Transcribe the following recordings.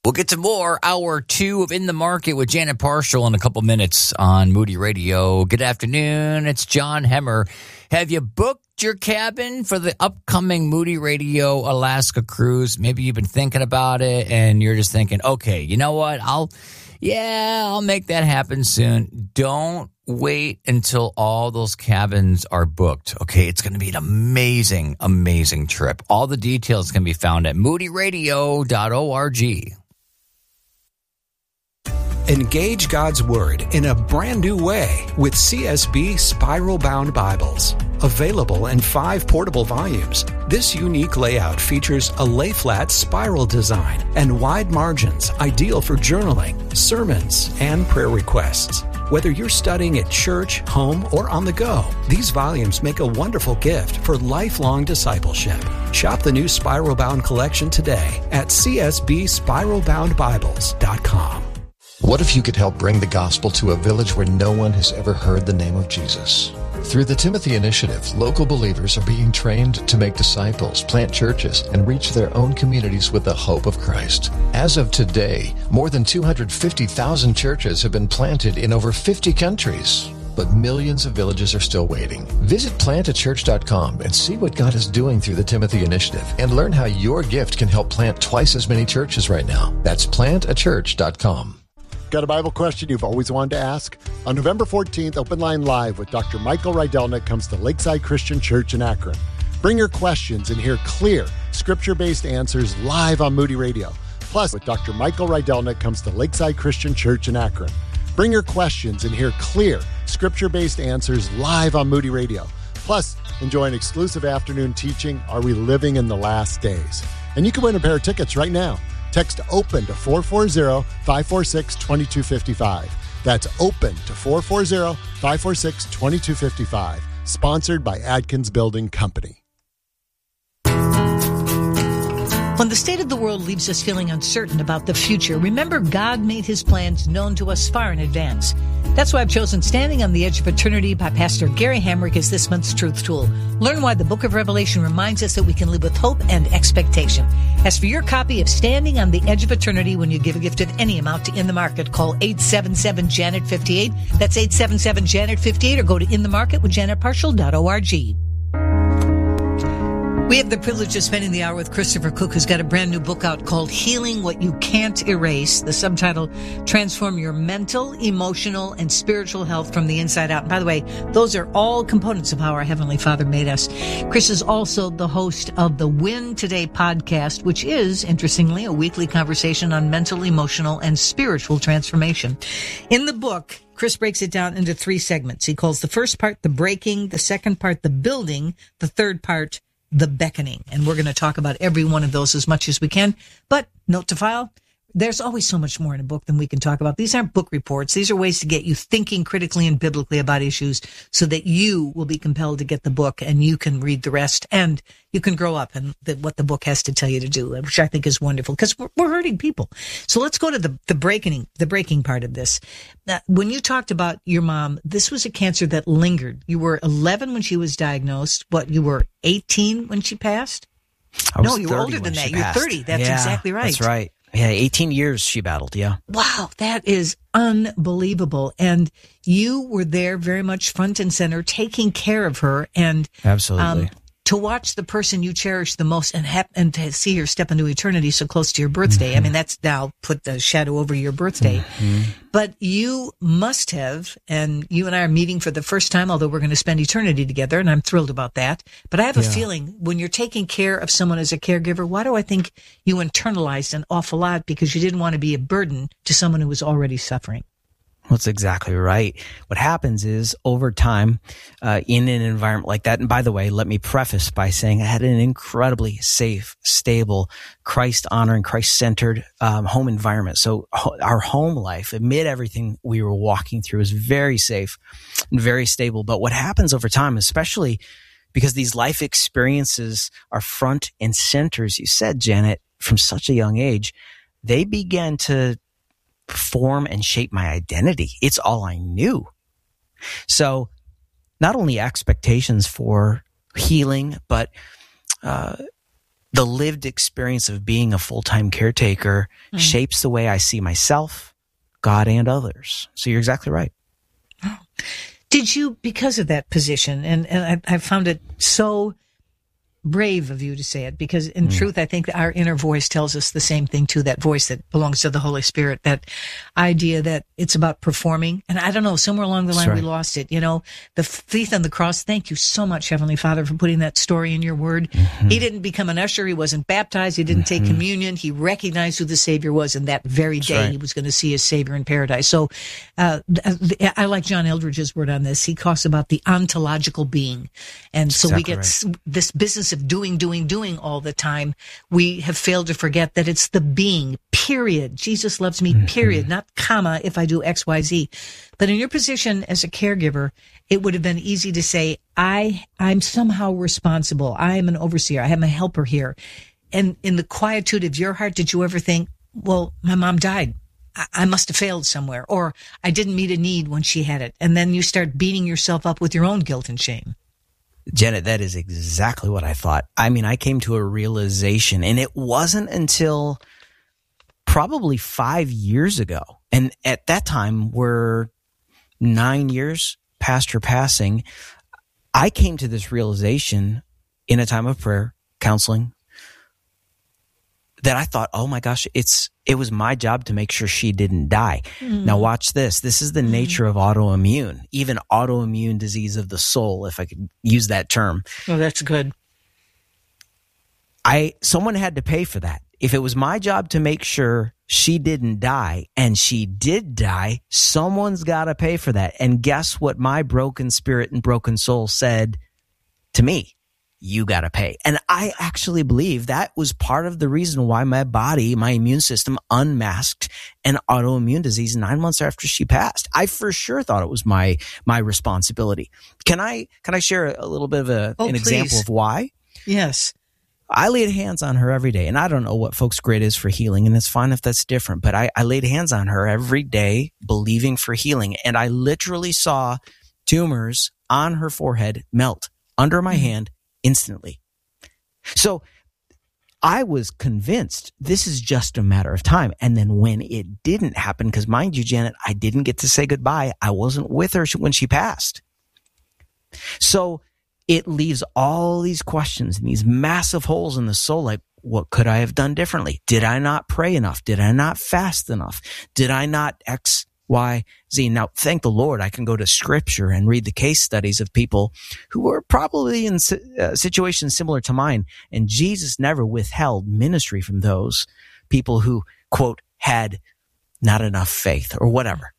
We'll get to more Hour 2 of In the Market with Janet Parshall in a couple minutes on Moody Radio. Good afternoon. It's John Hemmer. Have you booked your cabin for the upcoming Moody Radio Alaska cruise? Maybe you've been thinking about it and you're just thinking, okay, you know what? I'll make that happen soon. Don't wait until all those cabins are booked. Okay, it's going to be an amazing, amazing trip. All the details can be found at moodyradio.org. Engage God's Word in a brand new way with CSB Spiral Bound Bibles. Available in 5 portable volumes, this unique layout features a lay-flat spiral design and wide margins ideal for journaling, sermons, and prayer requests. Whether you're studying at church, home, or on the go, these volumes make a wonderful gift for lifelong discipleship. Shop the new Spiral Bound collection today at csbspiralboundbibles.com. What if you could help bring the gospel to a village where no one has ever heard the name of Jesus? Through the Timothy Initiative, local believers are being trained to make disciples, plant churches, and reach their own communities with the hope of Christ. As of today, more than 250,000 churches have been planted in over 50 countries. But millions of villages are still waiting. Visit plantachurch.com and see what God is doing through the Timothy Initiative and learn how your gift can help plant twice as many churches right now. That's plantachurch.com. Got a Bible question you've always wanted to ask? On November 14th, Open Line Live with Dr. Michael Rydelnik comes to Lakeside Christian Church in Akron. Bring your questions and hear clear, scripture-based answers live on Moody Radio. Plus, with Dr. Michael Rydelnik comes to Lakeside Christian Church in Akron. Bring your questions and hear clear, scripture-based answers live on Moody Radio. Plus, enjoy an exclusive afternoon teaching, Are We Living in the Last Days? And you can win a pair of tickets right now. Text OPEN to 440-546-2255. That's OPEN to 440-546-2255. Sponsored by Adkins Building Company. When the state of the world leaves us feeling uncertain about the future, remember God made his plans known to us far in advance. That's why I've chosen Standing on the Edge of Eternity by Pastor Gary Hamrick as this month's Truth Tool. Learn why the book of Revelation reminds us that we can live with hope and expectation. As for your copy of Standing on the Edge of Eternity, when you give a gift of any amount to In the Market, call 877-JANET-58. That's 877-JANET-58, or go to inthemarketwithjanetparshall.org. We have the privilege of spending the hour with Christopher Cook, who's got a brand new book out called Healing What You Can't Erase. The subtitle, Transform Your Mental, Emotional, and Spiritual Health from the Inside Out. And by the way, those are all components of how our Heavenly Father made us. Chris is also the host of the Win Today podcast, which is, interestingly, a weekly conversation on mental, emotional, and spiritual transformation. In the book, Chris breaks it down into 3 segments. He calls the first part the breaking, the second part the building, the third part the beckoning. And we're going to talk about every one of those as much as we can. But note to file, there's always so much more in a book than we can talk about. These aren't book reports. These are ways to get you thinking critically and biblically about issues so that you will be compelled to get the book and you can read the rest and you can grow up and what the book has to tell you to do, which I think is wonderful because we're hurting people. So let's go to the breaking part of this. When you talked about your mom, this was a cancer that lingered. You were 11 when she was diagnosed. You were 18 when she passed? No, you were older than that. You're 30. That's exactly right. That's right. Yeah, 18 years she battled, yeah. Wow, that is unbelievable. And you were there very much front and center, taking care of her. And absolutely. To watch the person you cherish the most and to see her step into eternity so close to your birthday. Mm-hmm. I mean, that's now put the shadow over your birthday. Mm-hmm. But you must have, and you and I are meeting for the first time, although we're going to spend eternity together, and I'm thrilled about that. But I have a feeling when you're taking care of someone as a caregiver, why do I think you internalized an awful lot? Because you didn't want to be a burden to someone who was already suffering. That's exactly right. What happens is over time, in an environment like that, and by the way, let me preface by saying I had an incredibly safe, stable, Christ-honoring, Christ-centered home environment. So our home life, amid everything we were walking through, is very safe and very stable. But what happens over time, especially because these life experiences are front and center, as you said, Janet, from such a young age, they began to form and shape my identity. It's all I knew. So not only expectations for healing, but the lived experience of being a full-time caretaker shapes the way I see myself, God, and others. So you're exactly right. Did you, because of that position, and I found it so brave of you to say it, because in truth, I think our inner voice tells us the same thing too, that voice that belongs to the Holy Spirit, that idea that it's about performing. And I don't know, somewhere along the line we lost it. You know, the thief on the cross, thank you so much, Heavenly Father, for putting that story in your word. He didn't become an usher. He wasn't baptized. He didn't take communion. He recognized who the Savior was, and that very day he was going to see his Savior in paradise. So I like John Eldridge's word on this. He talks about the ontological being. And so we get this business of doing all the time. We have failed to forget that it's the being, period. Jesus loves me, period, not comma, if I do X, Y, Z. But in your position as a caregiver, it would have been easy to say, I'm somehow responsible. I am an overseer. I am a helper here. And in the quietude of your heart, did you ever think, well, my mom died. I must have failed somewhere, or I didn't meet a need when she had it. And then you start beating yourself up with your own guilt and shame. Janet, that is exactly what I thought. I mean, I came to a realization, and it wasn't until probably 5 years ago. And at that time, we're 9 years past her passing. I came to this realization in a time of prayer, counseling, that I thought, oh my gosh, it was my job to make sure she didn't die. Now watch this. This is the nature of autoimmune, even autoimmune disease of the soul, if I could use that term. Oh, that's good. Someone had to pay for that. If it was my job to make sure she didn't die, and she did die, someone's got to pay for that. And guess what my broken spirit and broken soul said to me? You got to pay. And I actually believe that was part of the reason why my body, my immune system unmasked an autoimmune disease 9 months after she passed. I for sure thought it was my responsibility. Can I share a little bit of an example of why? Yes. I laid hands on her every day, and I don't know what folks' grid is for healing, and it's fine if that's different, but I laid hands on her every day, believing for healing, and I literally saw tumors on her forehead melt under my hand instantly. So I was convinced this is just a matter of time. And then when it didn't happen, because mind you, Janet, I didn't get to say goodbye. I wasn't with her when she passed. So it leaves all these questions and these massive holes in the soul. Like, what could I have done differently? Did I not pray enough? Did I not fast enough? Did I not X, Y, Z? Now, thank the Lord, I can go to Scripture and read the case studies of people who were probably in situations similar to mine. And Jesus never withheld ministry from those people who, quote, had not enough faith or whatever.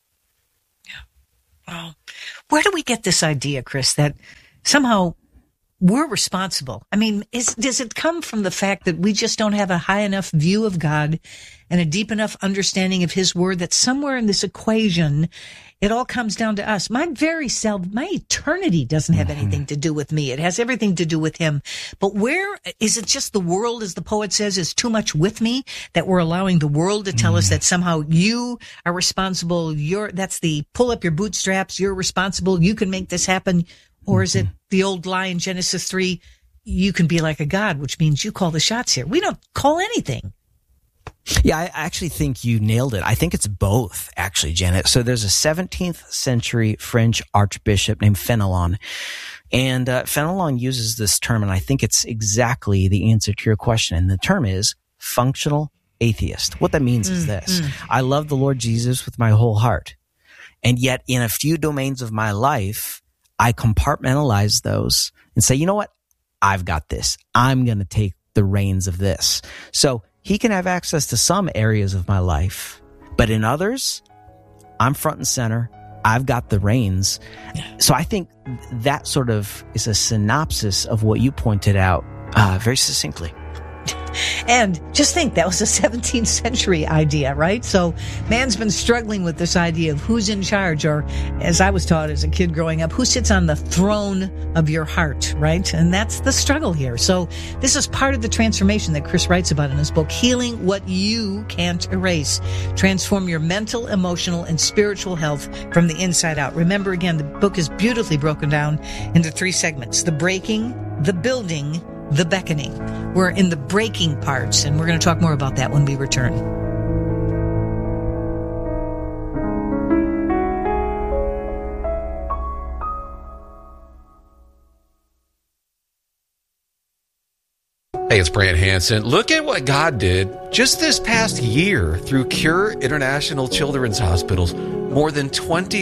Yeah. Wow. Where do we get this idea, Chris, that somehow we're responsible? I mean, does it come from the fact that we just don't have a high enough view of God and a deep enough understanding of His Word that somewhere in this equation, it all comes down to us? My very self, my eternity doesn't have anything to do with me. It has everything to do with Him. But where is it just the world, as the poet says, is too much with me, that we're allowing the world to tell us that somehow you are responsible? That's the pull up your bootstraps. You're responsible. You can make this happen. Or is it the old lie in Genesis 3, you can be like a God, which means you call the shots here? We don't call anything. Yeah, I actually think you nailed it. I think it's both, actually, Janet. So there's a 17th century French archbishop named Fenelon. And Fenelon uses this term, and I think it's exactly the answer to your question. And the term is functional atheist. What that means is this. I love the Lord Jesus with my whole heart. And yet in a few domains of my life, I compartmentalize those and say, you know what? I've got this. I'm going to take the reins of this. So he can have access to some areas of my life, but in others, I'm front and center. I've got the reins. So I think that sort of is a synopsis of what you pointed out very succinctly. And just think, that was a 17th century idea, right? So man's been struggling with this idea of who's in charge, or as I was taught as a kid growing up, who sits on the throne of your heart, right? And that's the struggle here. So this is part of the transformation that Chris writes about in his book, Healing What You Can't Erase. Transform your mental, emotional, and spiritual health from the inside out. Remember, again, the book is beautifully broken down into 3 segments: the breaking, the building, The Beckoning. We're in the breaking parts, and we're going to talk more about that when we return. Hey, it's Brant Hansen. Look at what God did just this past year through Cure International Children's Hospitals. More than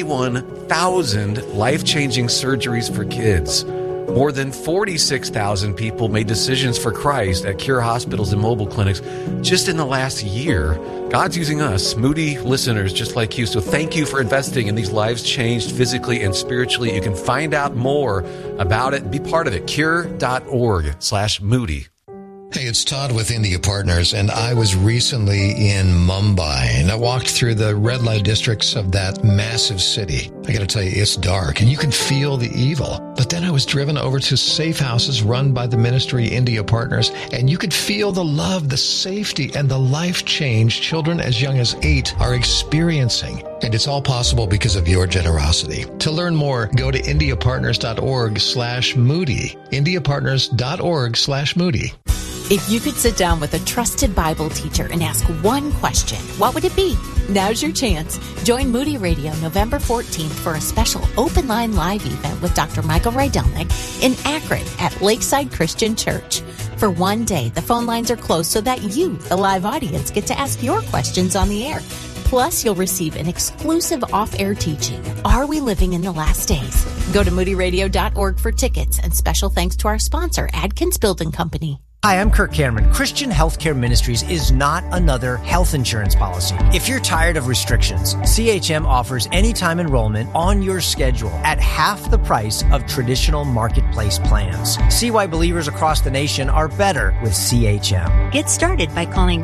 21,000 life-changing surgeries for kids. More than 46,000 people made decisions for Christ at Cure hospitals and mobile clinics just in the last year. God's using us, Moody listeners just like you. So thank you for investing in these lives changed physically and spiritually. You can find out more about it and be part of it. Cure.org/Moody. Hey, it's Todd with India Partners, and I was recently in Mumbai, and I walked through the red light districts of that massive city. I got to tell you, it's dark, and you can feel the evil. But then I was driven over to safe houses run by the ministry India Partners, and you could feel the love, the safety, and the life change children as young as 8 are experiencing. And it's all possible because of your generosity. To learn more, go to indiapartners.org/Moody. indiapartners.org/Moody. If you could sit down with a trusted Bible teacher and ask one question, what would it be? Now's your chance. Join Moody Radio November 14th for a special open line live event with Dr. Michael Rydelnik in Akron at Lakeside Christian Church. For one day, the phone lines are closed so that you, the live audience, get to ask your questions on the air. Plus, you'll receive an exclusive off-air teaching, Are We Living in the Last Days? Go to moodyradio.org for tickets, and special thanks to our sponsor, Adkins Building Company. Hi, I'm Kirk Cameron. Christian Healthcare Ministries is not another health insurance policy. If you're tired of restrictions, CHM offers anytime enrollment on your schedule at half the price of traditional marketplace plans. See why believers across the nation are better with CHM. Get started by calling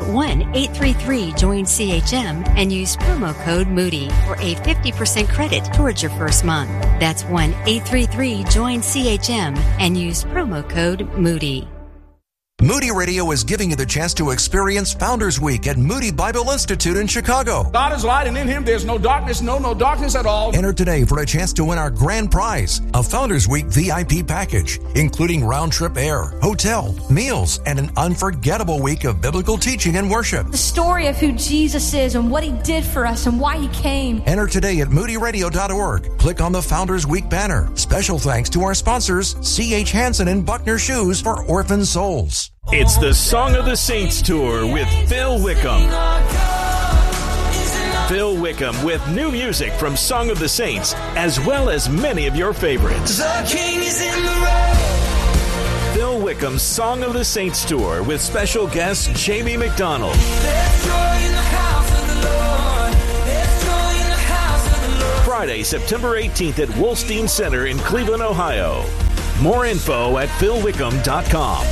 1-833-JOIN-CHM and use promo code Moody for a 50% credit towards your first month. That's 1-833-JOIN-CHM and use promo code Moody. Moody Radio is giving you the chance to experience Founders Week at Moody Bible Institute in Chicago. God is light, and in Him there's no darkness, no darkness at all. Enter today for a chance to win our grand prize, a Founders Week VIP package, including round-trip air, hotel, meals, and an unforgettable week of biblical teaching and worship. The story of who Jesus is and what He did for us and why He came. Enter today at moodyradio.org. Click on the Founders Week banner. Special thanks to our sponsors, C.H. Hansen and Buckner Shoes for Orphan Souls. It's the Song of the Saints Tour with Phil Wickham. Phil Wickham with new music from Song of the Saints, as well as many of your favorites. The King is in the road. Phil Wickham's Song of the Saints Tour with special guest Jamie McDonald. There's joy in the house of the Lord. There's joy in the house of the Lord. Friday, September 18th at Wolstein Center in Cleveland, Ohio. More info at philwickham.com.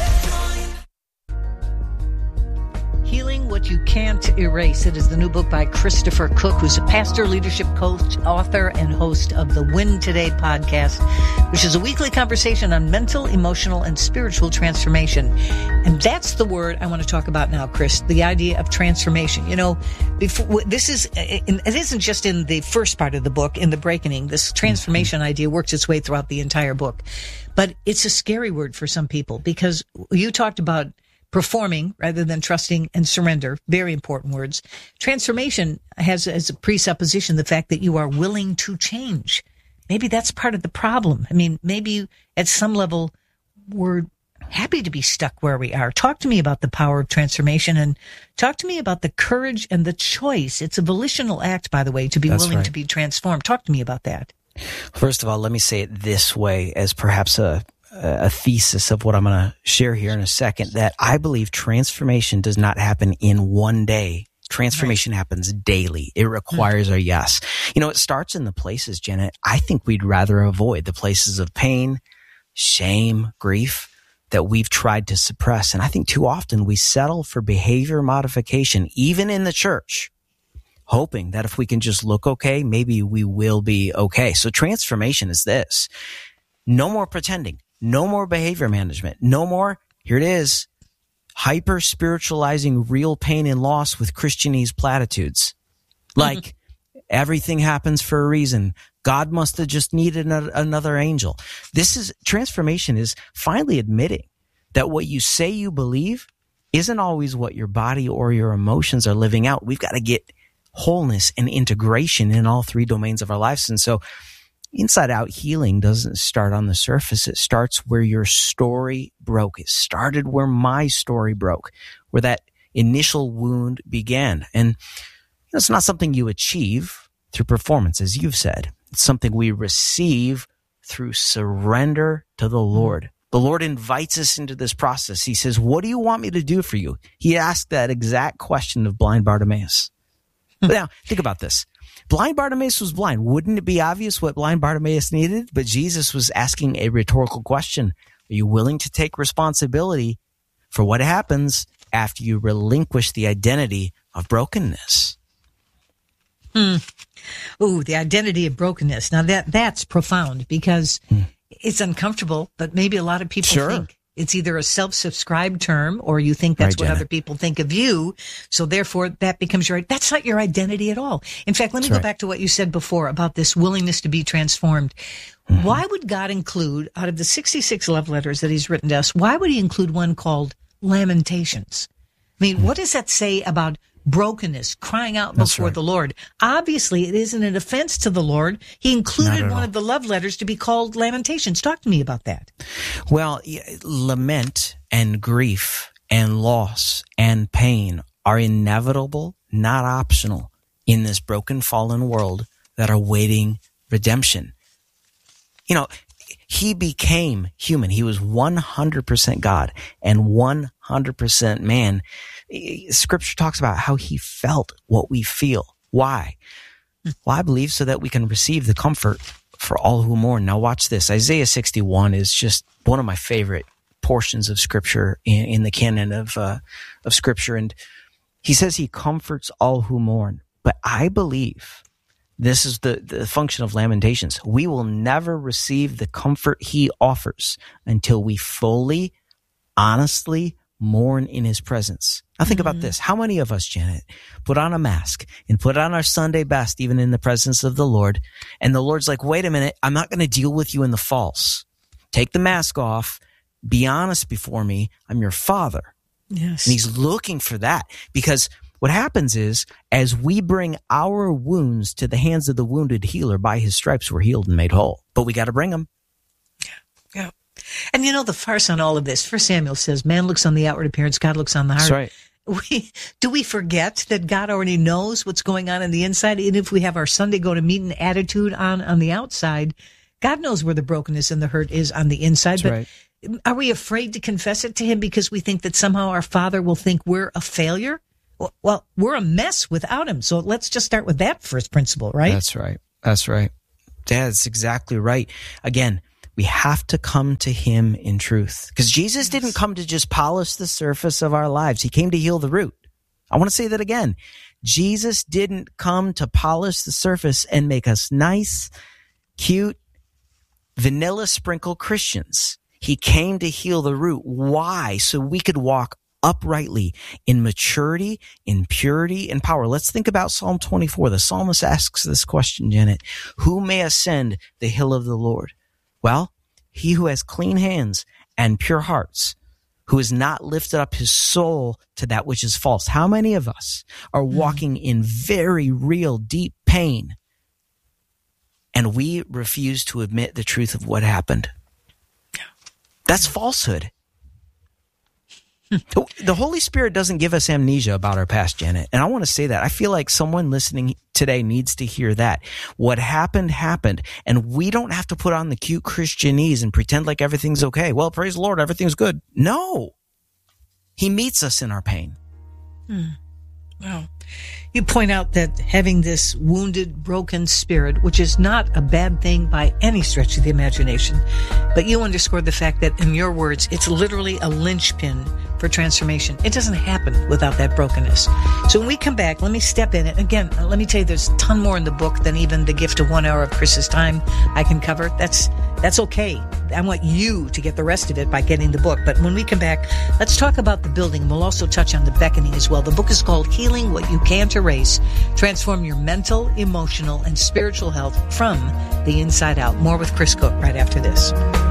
Healing What You Can't Erase. It is the new book by Christopher Cook, who's a pastor, leadership coach, author, and host of the Win Today podcast, which is a weekly conversation on mental, emotional, and spiritual transformation. And that's the word I want to talk about now, Chris, the idea of transformation. You know, it isn't just in the first part of the book, in the Breaking. This transformation idea works its way throughout the entire book. But it's a scary word for some people, because you talked about performing rather than trusting and surrender. Very important words. Transformation has as a presupposition the fact that you are willing to change. Maybe that's part of the problem. I mean, maybe at some level we're happy to be stuck where we are. Talk to me about the power of transformation, and talk to me about the courage and the choice. It's a volitional act, by the way, to be willing to be transformed. Talk to me about that. First of all, let me say it this way as perhaps a thesis of what I'm going to share here in a second, that I believe transformation does not happen in one day. Transformation happens daily. It requires a yes. You know, it starts in the places, Janet, I think we'd rather avoid, the places of pain, shame, grief that we've tried to suppress. And I think too often we settle for behavior modification, even in the church, hoping that if we can just look okay, maybe we will be okay. So transformation is this: no more pretending. No more behavior management. No more, here it is, hyper spiritualizing real pain and loss with Christianese platitudes. Like, everything happens for a reason. God must have just needed another angel. Transformation is finally admitting that what you say you believe isn't always what your body or your emotions are living out. We've got to get wholeness and integration in all three domains of our lives. And so inside out healing doesn't start on the surface. It starts where your story broke. It started where my story broke, where that initial wound began. And it's not something you achieve through performance, as you've said. It's something we receive through surrender to the Lord. The Lord invites us into this process. He says, what do you want me to do for you? He asked that exact question of blind Bartimaeus. Now, think about this. Blind Bartimaeus was blind. Wouldn't it be obvious what blind Bartimaeus needed? But Jesus was asking a rhetorical question. Are you willing to take responsibility for what happens after you relinquish the identity of brokenness? Ooh, the identity of brokenness. Now that's profound because it's uncomfortable, but maybe a lot of people think it's either a self-subscribed term or you think that's what other people think of you. So therefore that becomes that's not your identity at all. In fact, let me go back to what you said before about this willingness to be transformed. Why would God include, out of the 66 love letters that he's written to us, why would he include one called Lamentations? I mean, what does that say about brokenness, crying out before the Lord? Obviously, it isn't an offense to the Lord. He included one of the love letters to be called Lamentations. Talk to me about that. Well, lament and grief and loss and pain are inevitable, not optional, in this broken, fallen world that are waiting redemption. You know, he became human. He was 100% God and 100% man. Scripture talks about how he felt what we feel. Why? Well, I believe so that we can receive the comfort for all who mourn. Now watch this. Isaiah 61 is just one of my favorite portions of Scripture in the canon of Scripture. And he says he comforts all who mourn. But I believe this is the function of Lamentations. We will never receive the comfort he offers until we fully, honestly mourn in his presence. Now think about this. How many of us, Janet, put on a mask and put on our Sunday best even in the presence of the Lord, and the Lord's like, wait a minute, I'm not going to deal with you in the false. Take the mask off. Be honest before me. I'm your Father. Yes. And he's looking for that, because what happens is, as we bring our wounds to the hands of the wounded healer, by his stripes we're healed and made whole. But we got to bring them. Yeah. And you know, the farce on all of this, 1 Samuel says, man looks on the outward appearance, God looks on the heart. That's right. Do we forget that God already knows what's going on the inside? And if we have our Sunday go to meeting attitude on the outside, God knows where the brokenness and the hurt is on the inside. That's but are we afraid to confess it to him because we think that somehow our Father will think we're a failure? Well, we're a mess without him. So let's just start with that first principle, right? That's right. That's right. That's exactly right. Again, we have to come to him in truth, because Jesus didn't come to just polish the surface of our lives. He came to heal the root. I want to say that again. Jesus didn't come to polish the surface and make us nice, cute, vanilla sprinkle Christians. He came to heal the root. Why? So we could walk uprightly in maturity, in purity, and power. Let's think about Psalm 24. The psalmist asks this question, Janet: who may ascend the hill of the Lord? Well, he who has clean hands and pure hearts, who has not lifted up his soul to that which is false. How many of us are walking in very real, deep pain, and we refuse to admit the truth of what happened? That's falsehood. The Holy Spirit doesn't give us amnesia about our past, Janet. And I want to say that. I feel like someone listening today needs to hear that. What happened, happened. And we don't have to put on the cute Christianese and pretend like everything's okay. Well, praise the Lord, everything's good. No. He meets us in our pain. Wow. You point out that having this wounded, broken spirit, which is not a bad thing by any stretch of the imagination, but you underscore the fact that, in your words, it's literally a linchpin for transformation. It doesn't happen without that brokenness. So when we come back, let me step in. And again, let me tell you, there's a ton more in the book than even the gift of 1 hour of Chris's time I can cover. That's okay. I want you to get the rest of it by getting the book. But when we come back, let's talk about the building. We'll also touch on the beckoning as well. The book is called Healing What You Can't Erase. Transform your mental, emotional, and spiritual health from the inside out. More with Chris Cook right after this.